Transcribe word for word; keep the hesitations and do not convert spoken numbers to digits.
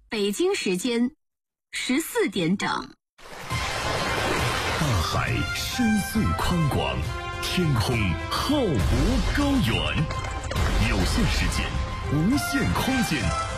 北京时间十四点整。 大海深邃宽广，天空浩博高远，有限时间，无限空间。